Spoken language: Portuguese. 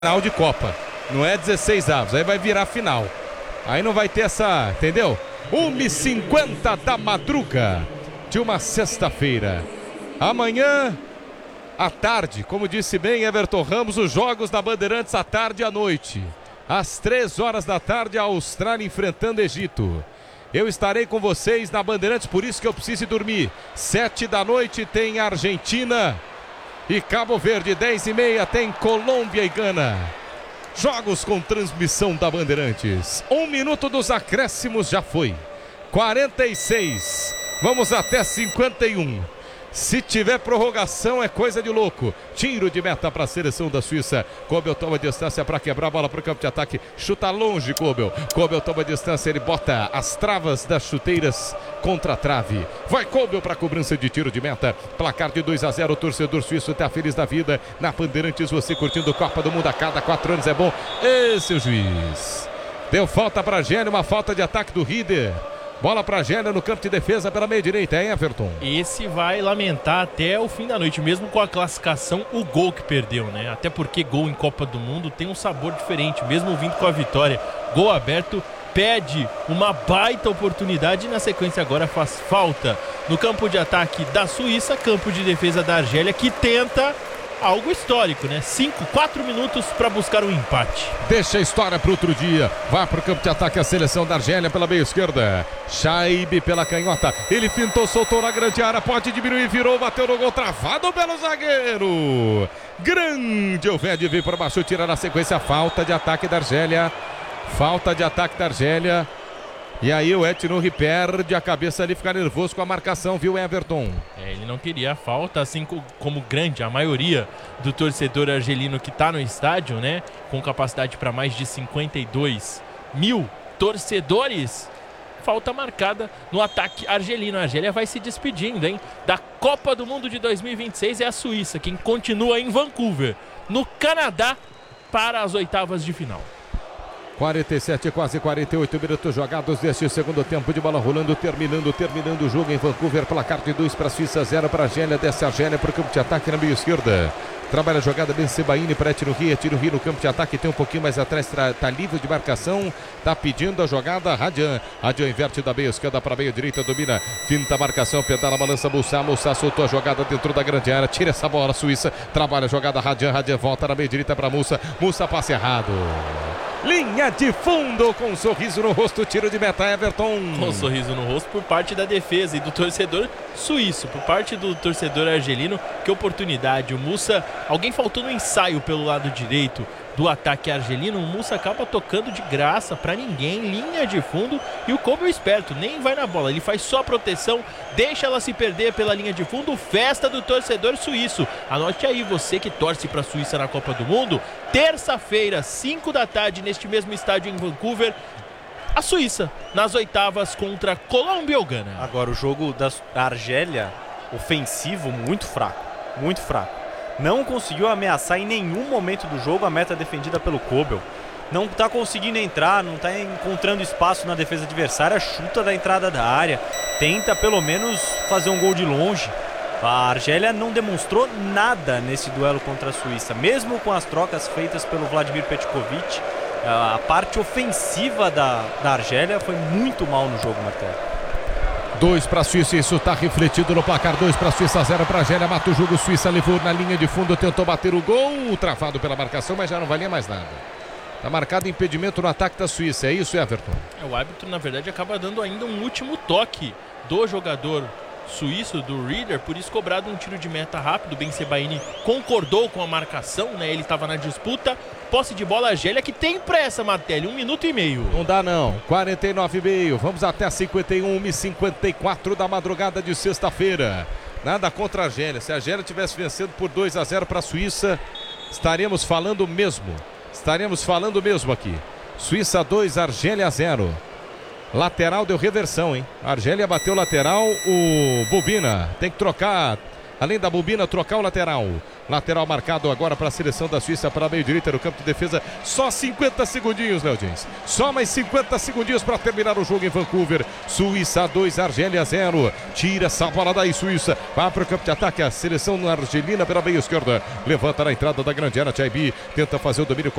Final de Copa, não é 16 avos, aí vai virar final. Aí não vai ter essa, entendeu? 1h50 da madruga de uma sexta-feira. Amanhã, à tarde, como disse bem Everton Ramos, os jogos da Bandeirantes à tarde e à noite. Às 3 horas da tarde, a Austrália enfrentando o Egito. Eu estarei com vocês na Bandeirantes, por isso que eu preciso dormir. 7 da noite tem Argentina e Cabo Verde. 10h30 tem Colômbia e Gana. Jogos com transmissão da Bandeirantes. 1 minuto dos acréscimos já foi. 46. Vamos até 51. Se tiver prorrogação é coisa de louco. Tiro de meta para a seleção da Suíça. Kobel toma distância para quebrar a bola para o campo de ataque. Chuta longe Kobel. Kobel toma distância, ele bota as travas das chuteiras contra a trave. Vai Kobel para a cobrança de tiro de meta. Placar de 2-0. O torcedor suíço está feliz da vida. Na Bandeirantes você curtindo Copa do Mundo a cada 4 anos é bom. Esse é o juiz. Deu falta para Gênio, uma falta de ataque do Rieder. Bola para Gênio no campo de defesa pela meia direita, hein, Everton? Esse vai lamentar até o fim da noite, mesmo com a classificação, o gol que perdeu, né? Até porque gol em Copa do Mundo tem um sabor diferente, mesmo vindo com a vitória. Gol aberto, pede uma baita oportunidade e na sequência agora faz falta no campo de ataque da Suíça, campo de defesa da Argélia, que tenta algo histórico, né? 4 minutos para buscar um empate. Deixa a história para outro dia. Vai para o campo de ataque a seleção da Argélia pela meia esquerda. Shaib pela canhota. Ele fintou, soltou na grande área. Pode diminuir, virou, bateu no gol. Travado pelo zagueiro. Grande Elvedi veio para baixo, tira na sequência. Falta de ataque da Argélia. Falta de ataque da Argélia. E aí o Etnuri perde a cabeça ali, fica nervoso com a marcação, viu, Everton? Ele não queria a falta, assim como a maioria do torcedor argelino que está no estádio, né? Com capacidade para mais de 52 mil torcedores. Falta marcada no ataque argelino. A Argélia vai se despedindo, hein? Da Copa do Mundo de 2026 é a Suíça, quem continua em Vancouver, no Canadá, para as oitavas de final. 47, quase 48 minutos jogados deste segundo tempo de bola rolando, terminando o jogo em Vancouver. Placar de 2 para a Suíça, 0 para a Argélia. Desce a Argélia para o campo de ataque na meia esquerda. Trabalha a jogada bem Sebaini para Etnuri no campo de ataque, tem um pouquinho mais atrás, está livre de marcação, está pedindo a jogada Radian inverte da meia esquerda para a meia direita, domina, finta a marcação, pedala, balança, Moussa soltou a jogada dentro da grande área, tira essa bola, Suíça, trabalha a jogada Radian volta na meia direita para Moussa passe errado. Linha de fundo com um sorriso no rosto, tiro de meta, Everton. Com um sorriso no rosto por parte da defesa e do torcedor suíço, por parte do torcedor argelino. Que oportunidade, o Moussa, alguém faltou no ensaio pelo lado direito do ataque argelino, o Moussa acaba tocando de graça pra ninguém, linha de fundo, e o Kobel esperto, nem vai na bola, ele faz só proteção, deixa ela se perder pela linha de fundo. Festa do torcedor suíço. Anote aí, você que torce pra Suíça na Copa do Mundo, terça-feira, 5 da tarde, neste mesmo estádio em Vancouver, a Suíça nas oitavas contra Colômbia ou Gana. Agora o jogo da Argélia, ofensivo, muito fraco, muito fraco. Não conseguiu ameaçar em nenhum momento do jogo a meta defendida pelo Kobel. Não está conseguindo entrar, não está encontrando espaço na defesa adversária, chuta da entrada da área, tenta pelo menos fazer um gol de longe. A Argélia não demonstrou nada nesse duelo contra a Suíça, mesmo com as trocas feitas pelo Vladimir Petkovic. A parte ofensiva da Argélia foi muito mal no jogo, Martelo. 2 para a Suíça, isso está refletido no placar. 2 para a Suíça, 0 para a Argélia. Mata o jogo, Suíça levou na linha de fundo, tentou bater o gol, travado pela marcação, mas já não valia mais nada. Está marcado impedimento no ataque da Suíça, é isso, Everton? O árbitro, na verdade, acaba dando ainda um último toque do jogador suíço, do Rieder, por isso cobrado um tiro de meta rápido. Ben Sebaini concordou com a marcação, né? Ele estava na disputa. Posse de bola, Argélia, que tem pressa, Martelli, 1 minuto e meio. Não dá não, 49,5, vamos até 51h54 da madrugada de sexta-feira. Nada contra a Argélia, se a Argélia tivesse vencendo por 2-0 para a Suíça, estaríamos falando mesmo aqui. Suíça 2, Argélia 0. Lateral deu reversão, hein? A Argélia bateu lateral, o Bobina tem que trocar além da bobina, trocar o lateral. Lateral marcado agora para a seleção da Suíça, para meio direita no campo de defesa. Só 50 segundinhos, Léo Dins. Só mais 50 segundinhos para terminar o jogo em Vancouver. Suíça 2, Argélia 0. Tira essa bola daí, Suíça. Vai para o campo de ataque. A seleção argelina pela meia esquerda. Levanta na entrada da grande área. Tchaibi tenta fazer o domínio.